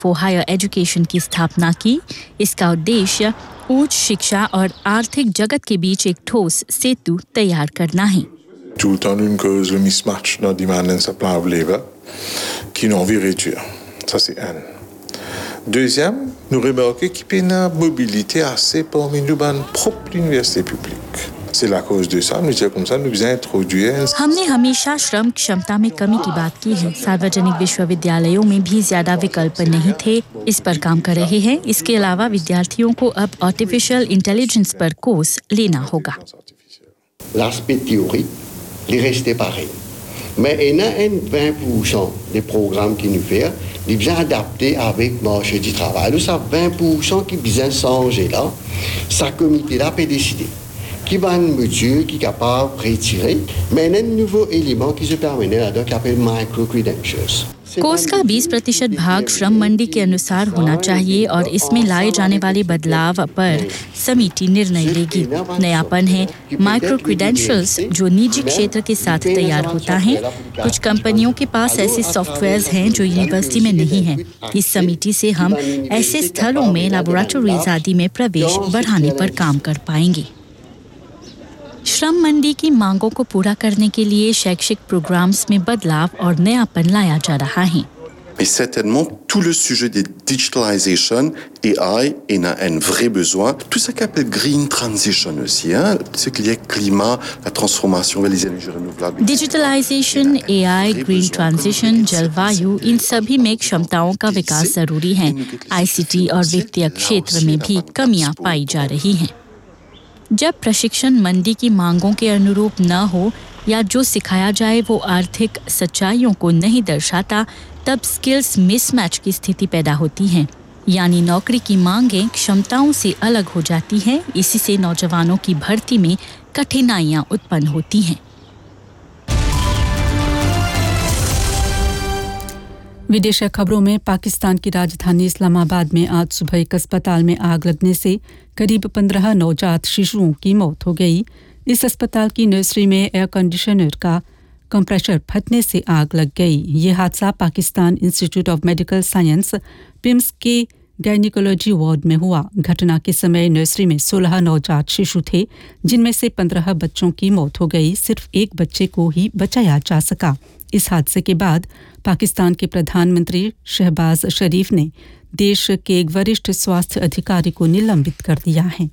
For higher education की स्थापना की। इसका उद्देश्य उच्च शिक्षा और आर्थिक जगत के बीच एक ठोस सेतु तैयार करना है। Tout le temps, une cause, le mismatch dans la demande et supply of labor, qui n'ont envie de réduire. Ça, c'est un. Deuxième, nous remarquons qu'il y a une mobilité assez parmi nous dans propre université publique. C'est la cause de ça, nous disons comme ça, nous avons introduit. हमने हमेशा श्रम क्षमता में कमी की बात की है। सार्वजनिक विश्वविद्यालयों में भी ज्यादा विकल्प नहीं थे, इस पर काम कर रहे हैं। इसके अलावा विद्यार्थियों को अब आर्टिफिशियल इंटेलिजेंस पर कोर्स लेना होगा। L'aspect théorique, il restait pareil. Mais il y a 20% des programmes qui nous font, ils sont adaptés avec le marché du travail. Nous avons 20% qui besoin changer là. Sa comité là peut décider qui va une mesure qui est capable de retirer. Mais il y a un nouveau élément qui se permet là-dedans qui s'appelle micro-credentials. Course का 20% भाग श्रम मंडी के अनुसार होना चाहिए और इसमें लाए जाने वाले बदलाव पर समिति निर्णय लेगी। नयापन है माइक्रो क्रेडेंशियल्स जो निजी क्षेत्र के साथ तैयार होता है। कुछ कंपनियों के पास ऐसे सॉफ्टवेयर्स हैं जो यूनिवर्सिटी में नहीं हैं। इस समिति से हम ऐसे स्थलों में लैबोरेटरीज आदि में प्रवेश बढ़ाने पर काम कर पाएंगे। श्रम मंडी की मांगों को पूरा करने के लिए शैक्षिक प्रोग्राम्स में बदलाव और नयापन लाया जा रहा है। Et certainement, tout le sujet de digitalisation, AI, en a un vrai besoin. Tout ce qu'on appelle green transition aussi, hein, ce qui est climat, la transformation vers les énergies renouvelables. Digitalisation, AI, green transition, जलवायु, इन सभी में क्षमताओं का विकास जरूरी है। ICT और वित्तीय क्षेत्र में भी कमियां पाई जा रही हैं। जब प्रशिक्षण मंदी की मांगों के अनुरूप न हो या जो सिखाया जाए वो आर्थिक सच्चाइयों को नहीं दर्शाता, तब स्किल्स मिसमैच की स्थिति पैदा होती है। यानी नौकरी की मांगें क्षमताओं से अलग हो जाती हैं। इसी से नौजवानों की भर्ती में कठिनाइयां उत्पन्न होती हैं। विदेशी खबरों में पाकिस्तान की राजधानी इस्लामाबाद में आज सुबह एक अस्पताल में आग लगने से करीब 15 नवजात शिशुओं की मौत हो गई। इस अस्पताल की नर्सरी में एयर कंडीशनर का कंप्रेसर फटने से आग लग गई। ये हादसा Pakistan institute of medical science PIMS के गायनिकोलॉजी वार्ड में हुआ। घटना के समय नर्सरी में 16 नवजात शिशु थे, जिनमें से 15 बच्चों की मौत हो गई। सिर्फ एक बच्चे को ही बचाया जा सका। इस हादसे के बाद पाकिस्तान के प्रधानमंत्री शहबाज शरीफ ने देश के एक वरिष्ठ स्वास्थ्य अधिकारी को निलंबित कर दिया है।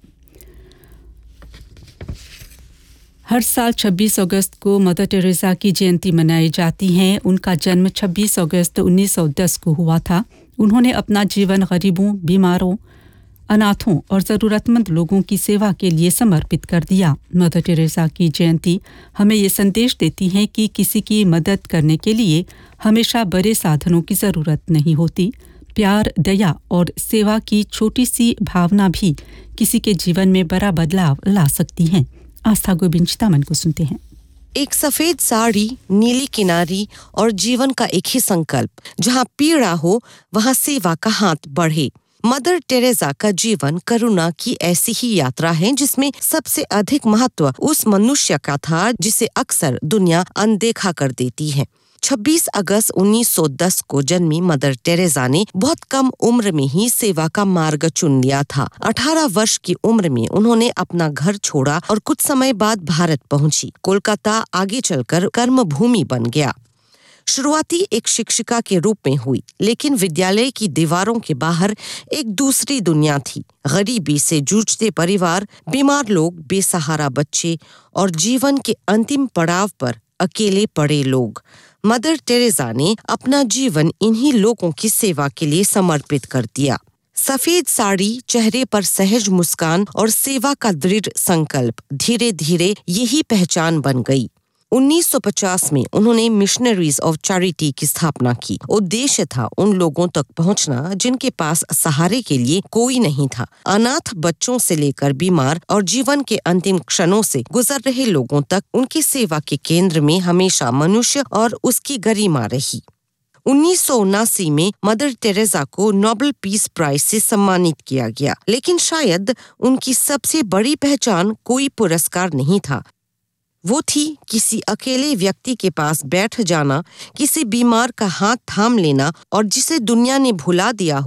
हर साल 26 अगस्त को मदर टेरेसा की जयंती मनाई जाती है। उनका जन्म 26 अगस्त 1910 को हुआ था। उन्होंने अपना जीवन गरीबों, बीमारों, अनाथों और ज़रूरतमंद लोगों की सेवा के लिए समर्पित कर दिया। मदर टेरेसा की जयंती हमें ये संदेश देती है कि किसी की मदद करने के लिए हमेशा बड़े साधनों की ज़रूरत नहीं होती। प्यार, दया और सेवा की छोटी सी भावना भी किसी के जीवन में बड़ा बदलाव ला सकती हैं। आस्था गोविंदमन को सुनते हैं। एक सफेद साड़ी, नीली किनारी और जीवन का एक ही संकल्प, जहाँ पीड़ा हो वहाँ सेवा का हाथ बढ़े। मदर टेरेसा का जीवन करुणा की ऐसी ही यात्रा है जिसमें सबसे अधिक महत्व उस मनुष्य का था जिसे अक्सर दुनिया अनदेखा कर देती है। 26 अगस्त 1910 को जन्मी मदर टेरेसा ने बहुत कम उम्र में ही सेवा का मार्ग चुन लिया था। 18 वर्ष की उम्र में उन्होंने अपना घर छोड़ा और कुछ समय बाद भारत पहुंची। कोलकाता आगे चलकर कर्मभूमि बन गया। शुरुआती एक शिक्षिका के रूप में हुई, लेकिन विद्यालय की दीवारों के बाहर एक दूसरी दुनिया थी। गरीबी से जूझते परिवार, बीमार लोग, बेसहारा बच्चे और जीवन के अंतिम पड़ाव पर अकेले पड़े लोग। मदर टेरेसा ने अपना जीवन इन्हीं लोगों की सेवा के लिए समर्पित कर दिया। सफेद साड़ी, चेहरे पर सहज मुस्कान और सेवा का दृढ़ संकल्प धीरे धीरे यही पहचान बन गई। 1950 में उन्होंने मिशनरीज ऑफ चैरिटी की स्थापना की। उद्देश्य था उन लोगों तक पहुंचना जिनके पास सहारे के लिए कोई नहीं था। अनाथ बच्चों से लेकर बीमार और जीवन के अंतिम क्षणों से गुजर रहे लोगों तक उनकी सेवा के केंद्र में हमेशा मनुष्य और उसकी गरिमा रही। 1979 में मदर टेरेसा को नोबेल पीस प्राइज से सम्मानित किया गया, लेकिन शायद उनकी सबसे बड़ी पहचान कोई पुरस्कार नहीं था। वो थी किसी अकेले व्यक्ति के पास बैठ जाना, किसी बीमार का हाथ थाम लेना और जिसे दुनिया ने भुला दिया हो